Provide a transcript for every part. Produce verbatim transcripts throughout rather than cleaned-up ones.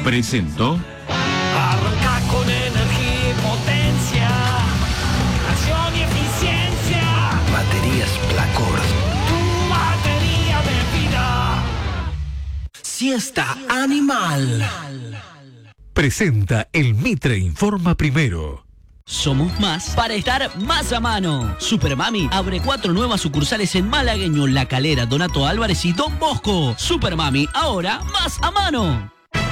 presentó... Arranca con energía y potencia, acción y eficiencia. Baterías Placor. Tu batería de vida. Siesta animal. Presenta el Mitre Informa Primero. Somos más para estar más a mano. Supermami abre cuatro nuevas sucursales en Malagueño, La Calera, Donato Álvarez y Don Bosco. Supermami, ahora más a mano.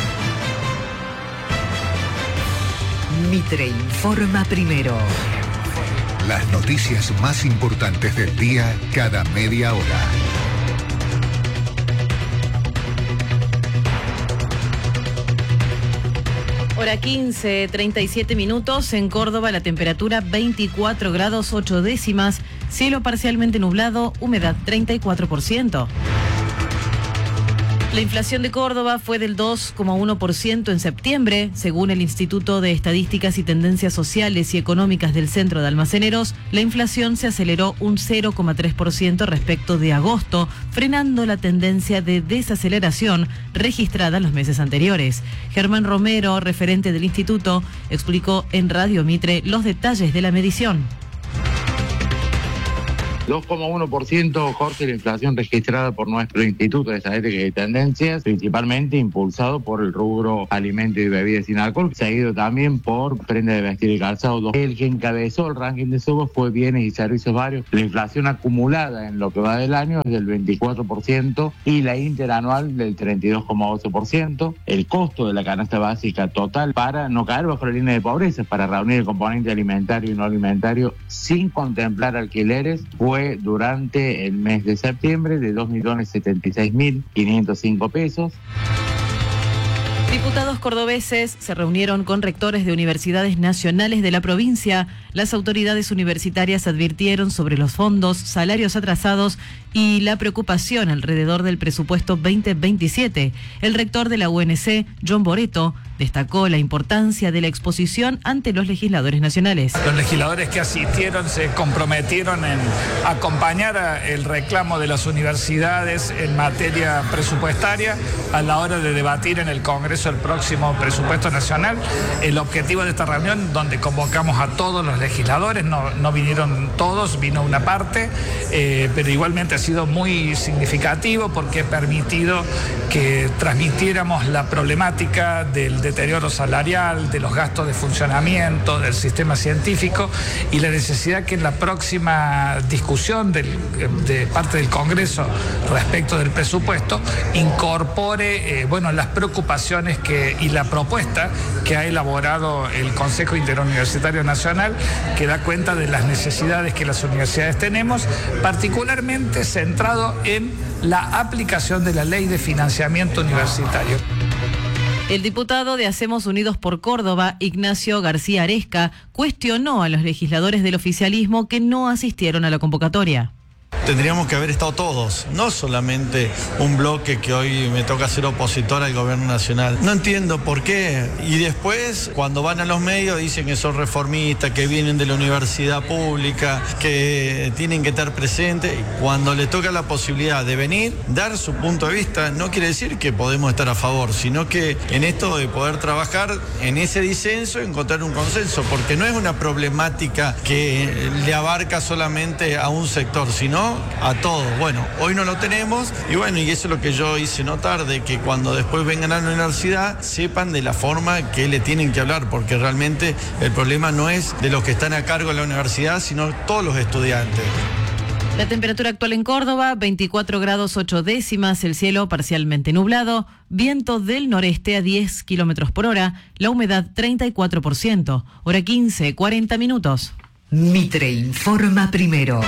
Mitre Informa Primero. Las noticias más importantes del día cada media hora. Hora quince, treinta y siete minutos. En Córdoba la temperatura veinticuatro grados ocho décimas. Cielo parcialmente nublado, humedad treinta y cuatro por ciento. La inflación de Córdoba fue del dos coma uno por ciento en septiembre. Según el Instituto de Estadísticas y Tendencias Sociales y Económicas del Centro de Almaceneros, la inflación se aceleró un cero coma tres por ciento respecto de agosto, frenando la tendencia de desaceleración registrada en los meses anteriores. Germán Romero, referente del instituto, explicó en Radio Mitre los detalles de la medición. dos coma uno por ciento, Jorge, la inflación registrada por nuestro Instituto de Estadísticas y Tendencias, principalmente impulsado por el rubro alimentos y bebidas sin alcohol, seguido también por prenda de vestir y calzado. El que encabezó el ranking de subos fue bienes y servicios varios. La inflación acumulada en lo que va del año es del veinticuatro por ciento y la interanual del treinta y dos coma ocho por ciento. El costo de la canasta básica total, para no caer bajo la línea de pobreza, para reunir el componente alimentario y no alimentario sin contemplar alquileres, fue durante el mes de septiembre de dos millones setenta y seis mil quinientos cinco pesos. Diputados cordobeses se reunieron con rectores de universidades nacionales de la provincia. Las autoridades universitarias advirtieron sobre los fondos, salarios atrasados y la preocupación alrededor del presupuesto veinte veintisiete. El rector de la U N C, John Boreto, destacó la importancia de la exposición ante los legisladores nacionales. Los legisladores que asistieron se comprometieron en acompañar el reclamo de las universidades en materia presupuestaria a la hora de debatir en el Congreso el próximo presupuesto nacional. El objetivo de esta reunión, donde convocamos a todos los legisladores, no, no vinieron todos, vino una parte, eh, pero igualmente ha sido muy significativo porque ha permitido que transmitiéramos la problemática del deterioro salarial, de los gastos de funcionamiento del sistema científico y la necesidad que en la próxima discusión del, de parte del Congreso respecto del presupuesto incorpore eh, bueno, las preocupaciones que, y la propuesta que ha elaborado el Consejo Interuniversitario Nacional, que da cuenta de las necesidades que las universidades tenemos, particularmente centrado en la aplicación de la Ley de Financiamiento Universitario. El diputado de Hacemos Unidos por Córdoba, Ignacio García Aresca, cuestionó a los legisladores del oficialismo que no asistieron a la convocatoria. Tendríamos que haber estado todos, no solamente un bloque que hoy me toca ser opositor al gobierno nacional. No entiendo por qué. Y después, cuando van a los medios, dicen que son reformistas, que vienen de la universidad pública, que tienen que estar presentes. Cuando les toca la posibilidad de venir, dar su punto de vista, no quiere decir que podemos estar a favor, sino que en esto de poder trabajar en ese disenso, encontrar un consenso, porque no es una problemática que le abarca solamente a un sector, sino a todos. Bueno, hoy no lo tenemos y bueno, y eso es lo que yo hice notar, de que cuando después vengan a la universidad sepan de la forma que le tienen que hablar, porque realmente el problema no es de los que están a cargo de la universidad, sino todos los estudiantes. La temperatura actual en Córdoba, veinticuatro grados ocho décimas, el cielo parcialmente nublado, viento del noreste a diez kilómetros por hora, la humedad treinta y cuatro por ciento. Hora quince, cuarenta minutos. Mitre Informa Primero.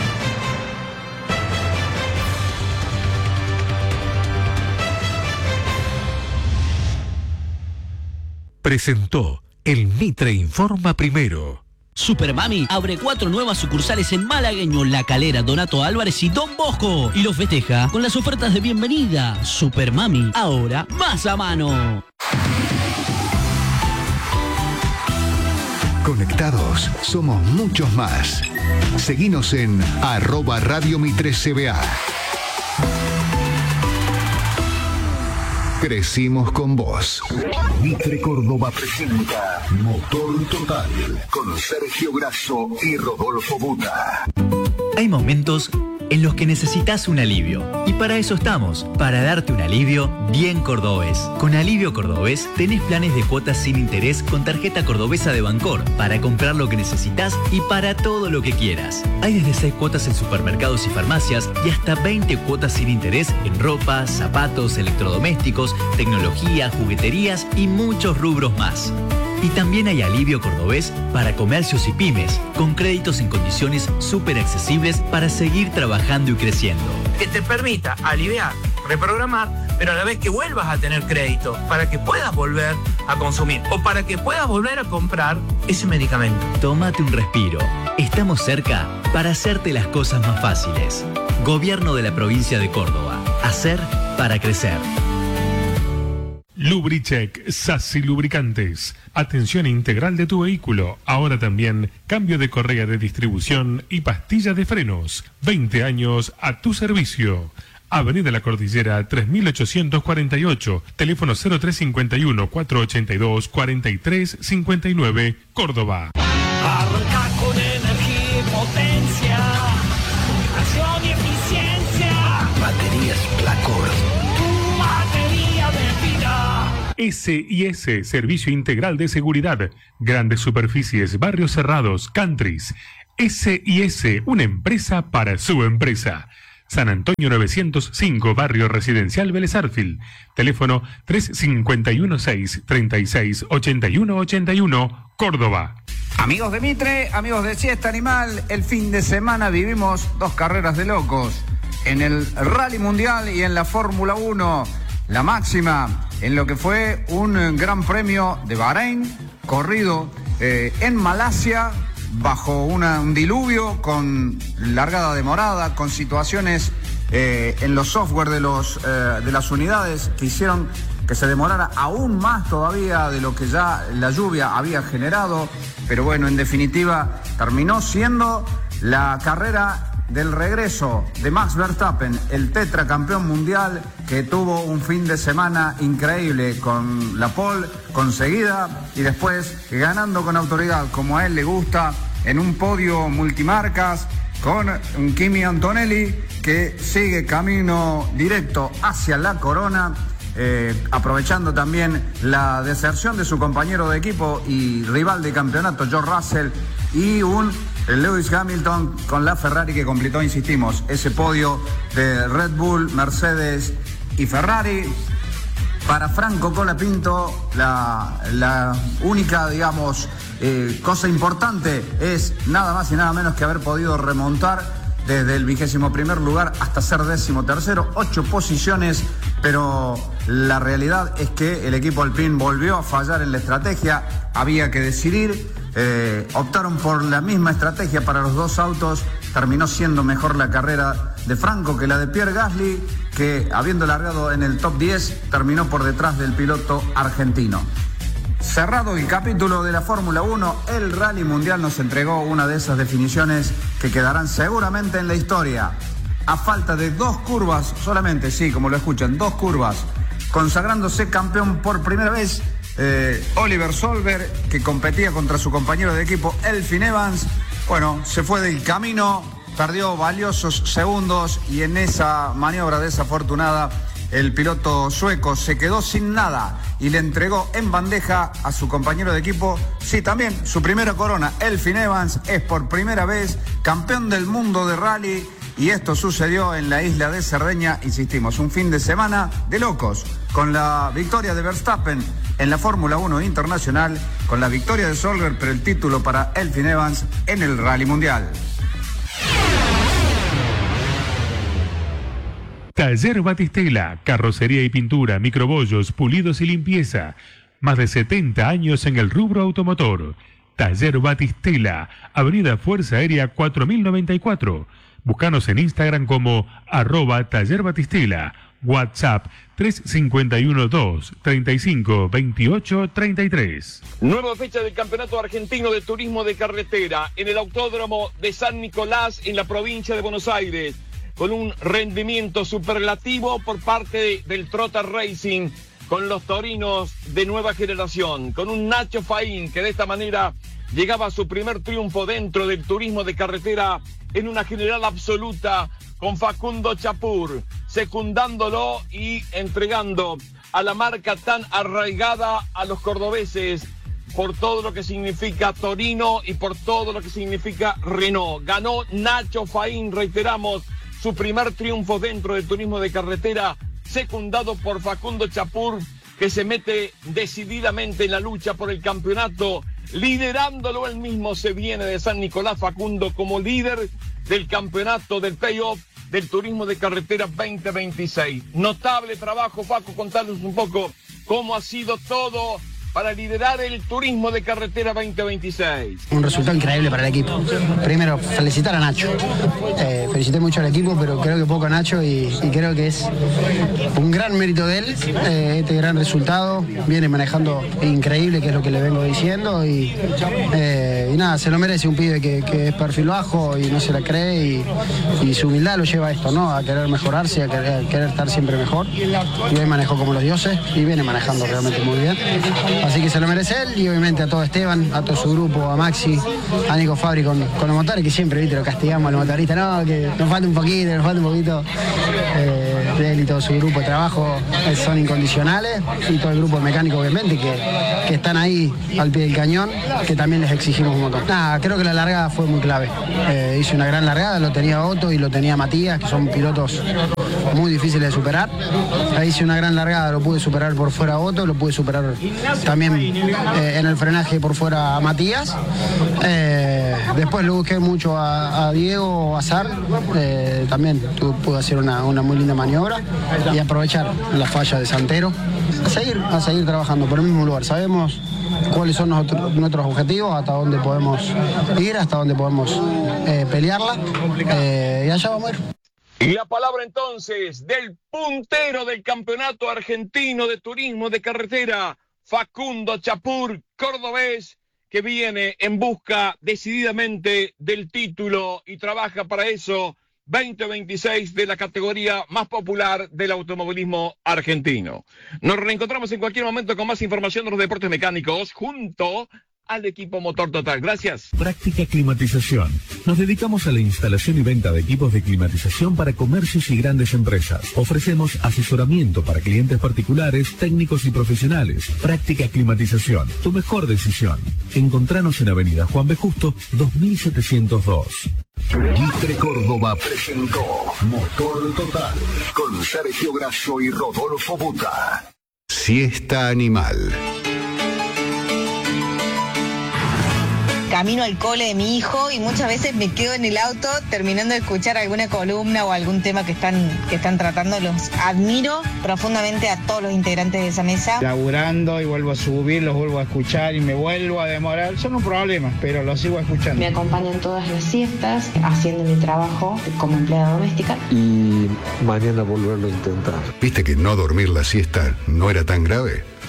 Presentó el Mitre Informa Primero. Supermami abre cuatro nuevas sucursales en Malagueño, La Calera, Donato Álvarez y Don Bosco. Y los festeja con las ofertas de bienvenida. Supermami, ahora más a mano. Conectados, somos muchos más. Seguinos en arroba Radio Mitre C B A. Crecimos con vos. Mitre Córdoba presenta Motor Total con Sergio Grasso y Rodolfo Buta. Hay momentos en los que necesitas un alivio. Y para eso estamos, para darte un alivio bien cordobés. Con Alivio Cordobés tenés planes de cuotas sin interés con tarjeta cordobesa de Bancor para comprar lo que necesitas y para todo lo que quieras. Hay desde seis cuotas en supermercados y farmacias y hasta veinte cuotas sin interés en ropa, zapatos, electrodomésticos, tecnología, jugueterías y muchos rubros más. Y también hay alivio cordobés para comercios y pymes, con créditos en condiciones súper accesibles para seguir trabajando y creciendo. Que te permita aliviar, reprogramar, pero a la vez que vuelvas a tener crédito para que puedas volver a consumir o para que puedas volver a comprar ese medicamento. Tómate un respiro. Estamos cerca para hacerte las cosas más fáciles. Gobierno de la provincia de Córdoba. Hacer para crecer. Lubricheck, Sassy Lubricantes. Atención integral de tu vehículo. Ahora también cambio de correa de distribución y pastilla de frenos. veinte años a tu servicio. Avenida La Cordillera tres mil ochocientos cuarenta y ocho. Teléfono cero tres cinco uno, cuatro ocho dos, cuatro tres cinco nueve, Córdoba. Arranca con energía y potencia. Acción y eficiencia. Baterías Placor. Tu batería de vida. S I S, Servicio Integral de Seguridad. Grandes superficies, barrios cerrados, countries. S I S, una empresa para su empresa. San Antonio novecientos cinco, Barrio Residencial Vélez Arfield. Teléfono tres cinco uno seis, tres seis, ocho uno ocho uno, Córdoba. Amigos de Mitre, amigos de Siesta Animal, el fin de semana vivimos dos carreras de locos. En el Rally Mundial y en la Fórmula uno. La máxima en lo que fue un gran premio de Bahrein, corrido eh, en Malasia, bajo una, un diluvio, con largada demorada, con situaciones eh, en los software de, los, eh, de las unidades que hicieron que se demorara aún más todavía de lo que ya la lluvia había generado. Pero bueno, en definitiva, terminó siendo la carrera del regreso de Max Verstappen, el tetracampeón mundial, que tuvo un fin de semana increíble con la pole conseguida y después ganando con autoridad, como a él le gusta, en un podio multimarcas con un Kimi Antonelli que sigue camino directo hacia la corona, eh, aprovechando también la deserción de su compañero de equipo y rival de campeonato, George Russell, y un Lewis Hamilton con la Ferrari que completó, insistimos, ese podio de Red Bull, Mercedes y Ferrari. Para Franco Colapinto, la, la única, digamos, eh, cosa importante es nada más y nada menos que haber podido remontar desde el vigésimo primer lugar hasta ser décimo tercero, ocho posiciones, pero la realidad es que el equipo Alpine volvió a fallar en la estrategia, había que decidir. Eh, optaron por la misma estrategia para los dos autos. Terminó siendo mejor la carrera de Franco que la de Pierre Gasly, que habiendo largado en el top diez terminó por detrás del piloto argentino. Cerrado el capítulo de la Fórmula uno, el Rally Mundial nos entregó una de esas definiciones que quedarán seguramente en la historia. A falta de dos curvas solamente, sí, como lo escuchan, dos curvas, consagrándose campeón por primera vez, Eh, Oliver Solberg, que competía contra su compañero de equipo Elfyn Evans. Bueno, se fue del camino, perdió valiosos segundos y en esa maniobra desafortunada el piloto sueco se quedó sin nada y le entregó en bandeja a su compañero de equipo, sí, también su primera corona. Elfyn Evans es por primera vez campeón del mundo de rally y esto sucedió en la isla de Cerdeña, insistimos, un fin de semana de locos, con la victoria de Verstappen en la Fórmula uno Internacional, con la victoria de Solberg, pero el título para Elfyn Evans en el Rally Mundial. Taller Batistela, carrocería y pintura, microbollos, pulidos y limpieza. Más de setenta años en el rubro automotor. Taller Batistela, Avenida Fuerza Aérea cuatro mil noventa y cuatro. Búscanos en Instagram como arroba Taller Batistela. WhatsApp tres cinco uno dos, treinta y cinco, veintiocho, treinta y tres. Nueva fecha del Campeonato Argentino de Turismo de Carretera en el Autódromo de San Nicolás en la provincia de Buenos Aires, con un rendimiento superlativo por parte de, del Trota Racing. con los torinos de nueva generación, con un Nacho Faín que de esta manera llegaba a su primer triunfo dentro del turismo de carretera en una general absoluta, con Facundo Chapur secundándolo y entregando a la marca tan arraigada a los cordobeses por todo lo que significa Torino y por todo lo que significa Renault. Ganó Nacho Faín, reiteramos, su primer triunfo dentro del turismo de carretera, secundado por Facundo Chapur, que se mete decididamente en la lucha por el campeonato, liderándolo él mismo. Se viene de San Nicolás Facundo como líder del campeonato del playoff del turismo de carretera veinte veintiséis. Notable trabajo, Facu, contarnos un poco cómo ha sido todo para liderar el turismo de carretera veinte veintiséis. Un resultado increíble para el equipo. Primero, felicitar a Nacho. Eh, felicité mucho al equipo, pero creo que poco a Nacho y, y creo que es un gran mérito de él, eh, este gran resultado. Viene manejando increíble, que es lo que le vengo diciendo, y, eh, y nada, se lo merece un pibe que, que es perfil bajo y no se la cree, y, y su humildad lo lleva a esto, ¿no? A querer mejorarse, a querer, a querer estar siempre mejor. Y hoy manejó como los dioses y viene manejando realmente muy bien. Así que se lo merece él, y obviamente a todo Esteban, a todo su grupo, a Maxi, a Nico Fabri con, con los motores, que siempre, viste, lo castigamos a los motoristas, no, que nos falta un poquito, nos falta un poquito. Eh, él y todo su grupo de trabajo eh, son incondicionales, y todo el grupo de mecánicos, obviamente, que, que están ahí al pie del cañón, que también les exigimos un montón. Nada, creo que la largada fue muy clave. Eh, hice una gran largada, lo tenía Otto y lo tenía Matías, que son pilotos muy difíciles de superar. Ahí hice una gran largada, lo pude superar por fuera a Otto, lo pude superar también eh, en el frenaje por fuera a Matías. Eh, después lo busqué mucho a, a Diego Azar, eh, también tu, pude hacer una, una muy linda maniobra y aprovechar la falla de Santero. A seguir, a seguir trabajando por el mismo lugar. Sabemos cuáles son nuestros, nuestros objetivos, hasta dónde podemos ir, hasta dónde podemos eh, pelearla, eh, y allá vamos a ir. Y la palabra entonces del puntero del campeonato argentino de turismo de carretera, Facundo Chapur, cordobés, que viene en busca decididamente del título y trabaja para eso veinte veintiséis de la categoría más popular del automovilismo argentino. Nos reencontramos en cualquier momento con más información de los deportes mecánicos junto al equipo Motor Total. Gracias. Práctica Climatización. Nos dedicamos a la instalación y venta de equipos de climatización para comercios y grandes empresas. Ofrecemos asesoramiento para clientes particulares, técnicos y profesionales. Práctica Climatización. Tu mejor decisión. Encontranos en Avenida Juan B. Justo, dos mil setecientos dos. Mitre Córdoba presentó Motor Total con Sergio Grasso y Rodolfo Buta. Siesta Animal. Camino al cole de mi hijo y muchas veces me quedo en el auto terminando de escuchar alguna columna o algún tema que están, que están tratando. Los admiro profundamente a todos los integrantes de esa mesa. Laburando y vuelvo a subir, los vuelvo a escuchar y me vuelvo a demorar. Son un problema, pero los sigo escuchando. Me acompañan todas las siestas haciendo mi trabajo como empleada doméstica. Y mañana volverlo a intentar. ¿Viste que no dormir la siesta no era tan grave?